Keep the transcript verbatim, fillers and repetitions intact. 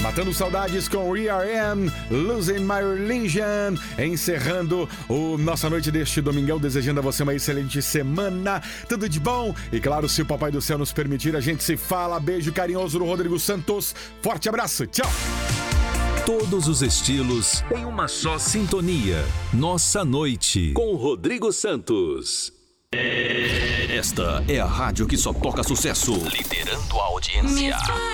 Matando saudades com E R M, Losing My Religion, encerrando o nossa noite deste domingão, desejando a você uma excelente semana, tudo de bom. E claro, se o Papai do Céu nos permitir, a gente se fala. Beijo carinhoso do Rodrigo Santos. Forte abraço, tchau. Todos os estilos em uma só sintonia. Nossa Noite com o Rodrigo Santos. Esta é a rádio que só toca sucesso, liderando a audiência.